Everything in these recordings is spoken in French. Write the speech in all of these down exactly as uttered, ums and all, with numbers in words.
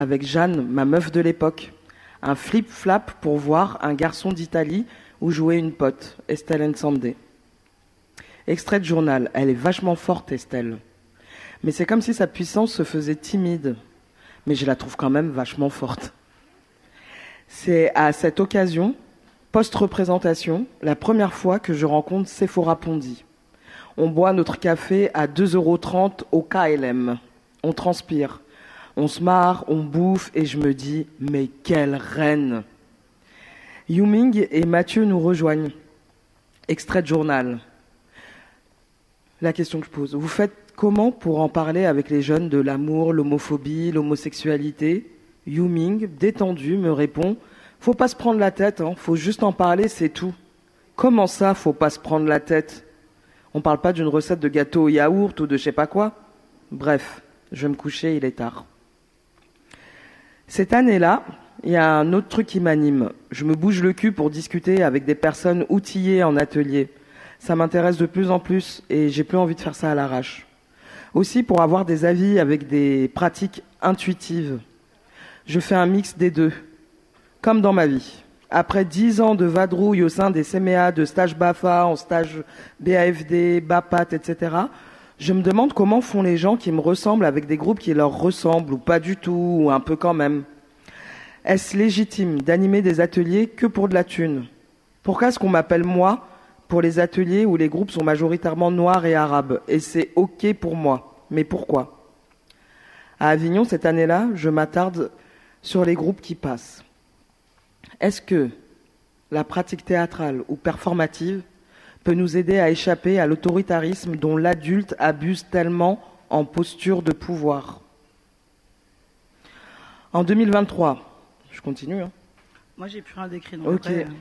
avec Jeanne, ma meuf de l'époque. Un flip-flap pour voir un garçon d'Italie où jouait une pote, Estelle Nsandé. Extrait de journal. Elle est vachement forte, Estelle. Mais c'est comme si sa puissance se faisait timide. Mais je la trouve quand même vachement forte. C'est à cette occasion, post-représentation, la première fois que je rencontre Sephora Pondy. On boit notre café à deux euros trente au K L M. On transpire. On se marre, on bouffe et je me dis « Mais quelle reine !» Yuming et Mathieu nous rejoignent. Extrait de journal. La question que je pose. Vous faites comment pour en parler avec les jeunes de l'amour, l'homophobie, l'homosexualité ? Yuming, détendu, me répond « Faut pas se prendre la tête, hein, faut juste en parler, c'est tout. » Comment ça, faut pas se prendre la tête ? On parle pas d'une recette de gâteau au yaourt ou de je sais pas quoi ? Bref, je vais me coucher, il est tard. Cette année-là, il y a un autre truc qui m'anime. Je me bouge le cul pour discuter avec des personnes outillées en atelier. Ça m'intéresse de plus en plus et j'ai plus envie de faire ça à l'arrache. Aussi pour avoir des avis avec des pratiques intuitives. Je fais un mix des deux, comme dans ma vie. Après dix ans de vadrouille au sein des C M E A, de stage BAFA, en stage B A F D, BAPAT, et cetera, je me demande comment font les gens qui me ressemblent avec des groupes qui leur ressemblent, ou pas du tout, ou un peu quand même. Est-ce légitime d'animer des ateliers que pour de la thune ? Pourquoi est-ce qu'on m'appelle moi pour les ateliers où les groupes sont majoritairement noirs et arabes ? Et c'est OK pour moi. Mais pourquoi ? À Avignon, cette année-là, je m'attarde sur les groupes qui passent. Est-ce que la pratique théâtrale ou performative peut nous aider à échapper à l'autoritarisme dont l'adulte abuse tellement en posture de pouvoir ? En deux mille vingt-trois, je continue. Hein. Moi, j'ai plus rien d'écrit. Donc Ok. après, euh...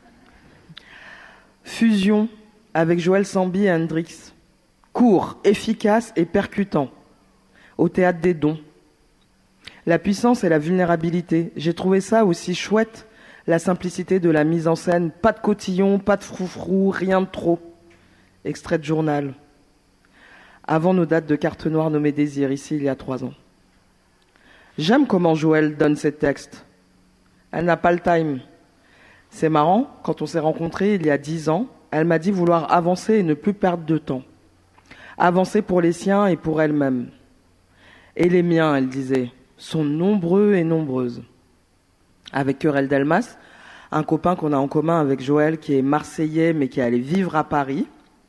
Fusion avec Joël Samby et Hendrix. Court, efficace et percutant. Au Théâtre des Dons. La puissance et la vulnérabilité. J'ai trouvé ça aussi chouette, la simplicité de la mise en scène. Pas de cotillon, pas de froufrou, rien de trop. Extrait de journal. Avant nos dates de carte noire nommées Désir, ici il y a trois ans. J'aime comment Joël donne ses textes. Elle n'a pas le time. C'est marrant, quand on s'est rencontrés il y a dix ans, elle m'a dit vouloir avancer et ne plus perdre de temps. Avancer pour les siens et pour elle-même. Et les miens, elle disait, sont nombreux et nombreuses. Avec Querelle Delmas, un copain qu'on a en commun avec Joël qui est marseillais mais qui est allé vivre à Paris,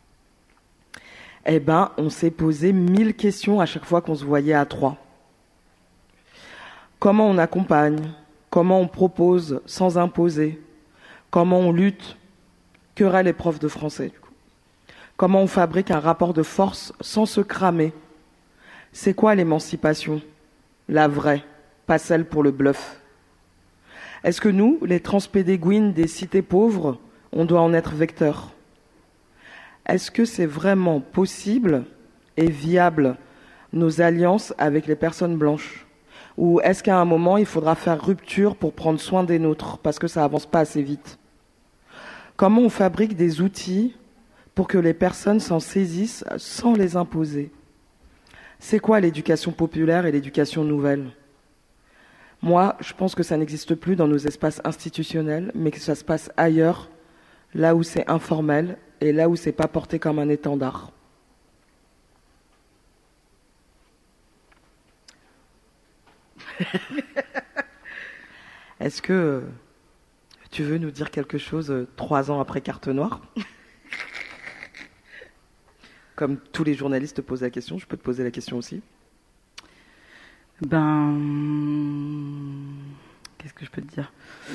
eh ben, on s'est posé mille questions à chaque fois qu'on se voyait à trois. Comment on accompagne ? Comment on propose sans imposer ? Comment on lutte ? Querelle est prof de français, du coup. Comment on fabrique un rapport de force sans se cramer ? C'est quoi l'émancipation ? La vraie, pas celle pour le bluff. Est-ce que nous, les transpédéguines des cités pauvres, on doit en être vecteurs ? Est-ce que c'est vraiment possible et viable nos alliances avec les personnes blanches ? Ou est-ce qu'à un moment, il faudra faire rupture pour prendre soin des nôtres, parce que ça avance pas assez vite ? Comment on fabrique des outils pour que les personnes s'en saisissent sans les imposer ? C'est quoi l'éducation populaire et l'éducation nouvelle ? Moi, je pense que ça n'existe plus dans nos espaces institutionnels, mais que ça se passe ailleurs, là où c'est informel et là où c'est pas porté comme un étendard. Est-ce que tu veux nous dire quelque chose euh, trois ans après Carte Noire ? Comme tous les journalistes te posent la question, je peux te poser la question aussi. Ben, qu'est-ce que je peux te dire ?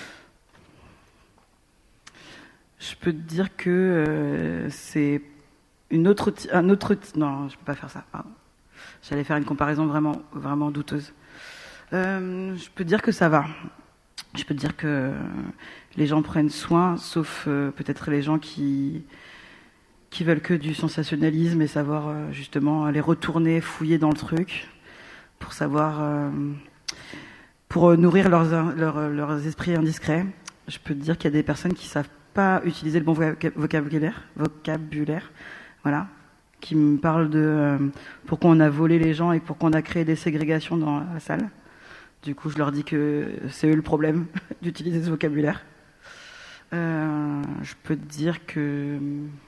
Je peux te dire que euh, c'est une autre, un autre, non, je peux pas faire ça. Pardon. J'allais faire une comparaison vraiment, vraiment douteuse. Euh, je peux te dire que ça va. Je peux te dire que les gens prennent soin, sauf euh, peut-être les gens qui qui veulent que du sensationnalisme et savoir euh, justement aller retourner, fouiller dans le truc pour savoir, euh, pour euh, nourrir leurs, leurs leurs esprits indiscrets. Je peux te dire qu'il y a des personnes qui savent pas utiliser le bon vocabulaire, vocabulaire, voilà, qui me parlent de euh, pourquoi on a volé les gens et pourquoi on a créé des ségrégations dans la salle. Du coup, je leur dis que c'est eux le problème d'utiliser ce vocabulaire. Euh, je peux te dire que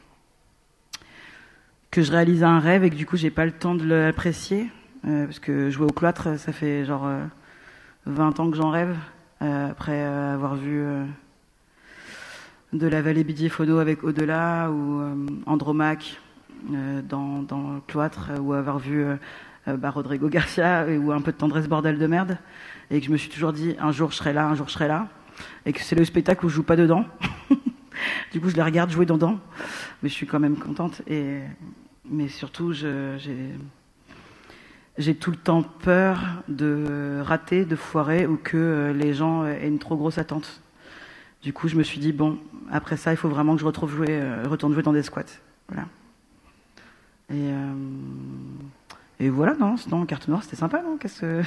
que je réalise un rêve et que du coup, j'ai pas le temps de l'apprécier euh, parce que jouer au cloître, ça fait genre euh, vingt ans que j'en rêve euh, après euh, avoir vu euh, de la vallée Bidiefono avec Au-delà ou euh, Andromaque euh, dans, dans le cloître ou avoir vu euh, bah, Rodrigo Garcia ou un peu de tendresse bordel de merde et que je me suis toujours dit un jour je serai là, un jour je serai là et que c'est le spectacle où je joue pas dedans. Du coup je les regarde jouer dedans mais je suis quand même contente et mais surtout je, j'ai j'ai tout le temps peur de rater, de foirer ou que les gens aient une trop grosse attente. Du coup je me suis dit bon après ça il faut vraiment que je retrouve jouer, euh, retourne jouer dans des squats. Voilà. Et euh... Et voilà, non, sinon, Carte Noire, c'était sympa, non Qu'est-ce que...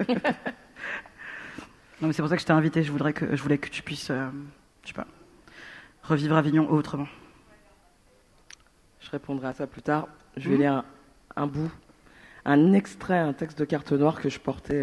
Non, mais c'est pour ça que je t'ai invité. Je voudrais que, je voulais que tu puisses, euh, je sais pas, revivre Avignon autrement. Je répondrai à ça plus tard. Je vais mmh. lire un, un bout, un extrait, un texte de Carte Noire que je portais.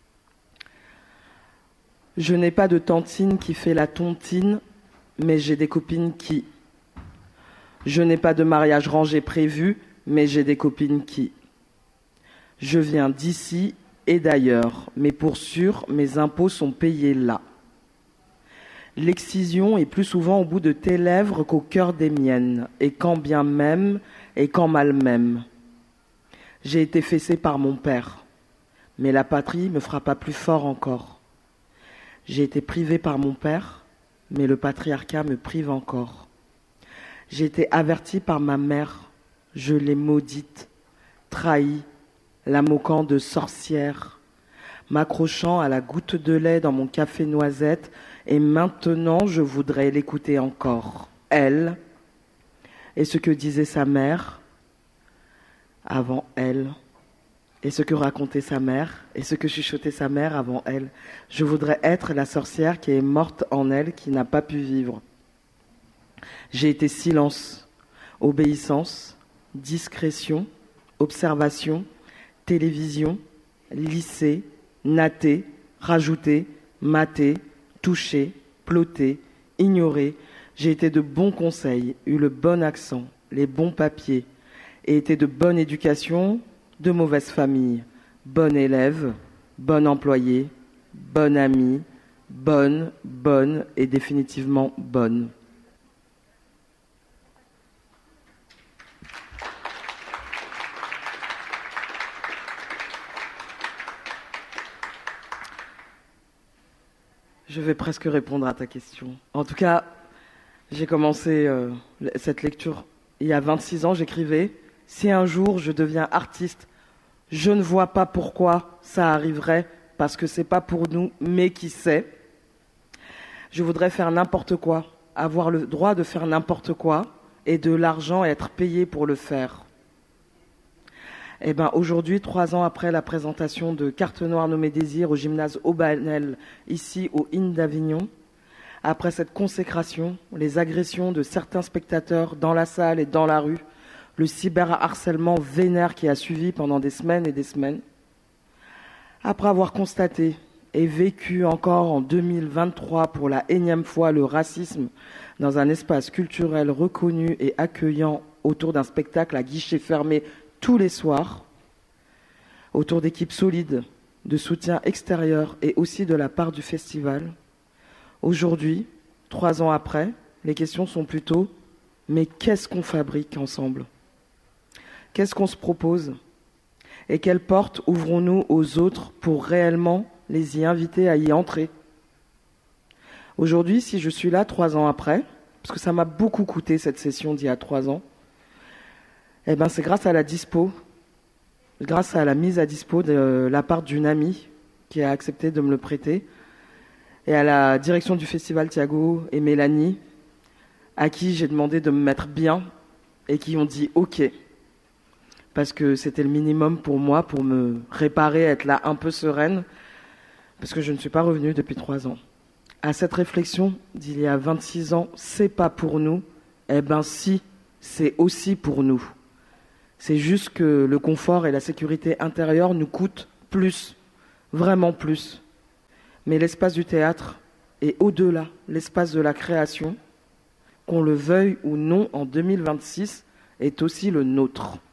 Je n'ai pas de tantine qui fait la tontine, mais j'ai des copines qui... Je n'ai pas de mariage rangé prévu, mais j'ai des copines qui... Je viens d'ici et d'ailleurs, mais pour sûr, mes impôts sont payés là. L'excision est plus souvent au bout de tes lèvres qu'au cœur des miennes, et quand bien même, et quand mal même. J'ai été fessé par mon père, mais la patrie me frappa plus fort encore. J'ai été privé par mon père, mais le patriarcat me prive encore. J'ai été averti par ma mère, je l'ai maudite, trahie, la moquant de sorcière, m'accrochant à la goutte de lait dans mon café noisette, et maintenant je voudrais l'écouter encore, elle, et ce que disait sa mère avant elle, et ce que racontait sa mère, et ce que chuchotait sa mère avant elle. Je voudrais être la sorcière qui est morte en elle, qui n'a pas pu vivre. J'ai été silence, obéissance, discrétion, observation, télévision, lycée, natter, rajouter, mater, toucher, ploter, ignorer. J'ai été de bons conseils, eu le bon accent, les bons papiers, et été de bonne éducation, de mauvaise famille, bon élève, bon employé, bonne amie, bonne, bonne et définitivement bonne. Je vais presque répondre à ta question. En tout cas, j'ai commencé euh, cette lecture il y a vingt-six ans, j'écrivais « Si un jour je deviens artiste, je ne vois pas pourquoi ça arriverait, parce que c'est pas pour nous, mais qui sait. Je voudrais faire n'importe quoi, avoir le droit de faire n'importe quoi, et de l'argent et être payé pour le faire. » Eh ben, aujourd'hui, trois ans après la présentation de Carte Noire nommée Désir au gymnase Aubanel, ici au I N d'Avignon, après cette consécration, les agressions de certains spectateurs dans la salle et dans la rue, le cyberharcèlement vénère qui a suivi pendant des semaines et des semaines, après avoir constaté et vécu encore en deux mille vingt-trois pour la énième fois le racisme dans un espace culturel reconnu et accueillant autour d'un spectacle à guichet fermé tous les soirs, autour d'équipes solides, de soutien extérieur et aussi de la part du festival. Aujourd'hui, trois ans après, les questions sont plutôt « mais qu'est-ce qu'on fabrique ensemble ? Qu'est-ce qu'on se propose ? Et quelle porte ouvrons-nous aux autres pour réellement les y inviter à y entrer ?» Aujourd'hui, si je suis là trois ans après, parce que ça m'a beaucoup coûté cette session d'il y a trois ans, eh ben, c'est grâce à la dispo, grâce à la mise à dispo de la part d'une amie qui a accepté de me le prêter, et à la direction du festival Thiago et Mélanie, à qui j'ai demandé de me mettre bien, et qui ont dit « OK », parce que c'était le minimum pour moi, pour me réparer, être là un peu sereine, parce que je ne suis pas revenue depuis trois ans. À cette réflexion d'il y a vingt-six ans, c'est pas pour nous, eh ben si, c'est aussi pour nous. C'est juste que le confort et la sécurité intérieure nous coûtent plus vraiment plus. Mais l'espace du théâtre est au-delà, l'espace de la création, qu'on le veuille ou non en deux mille vingt-six, est aussi le nôtre.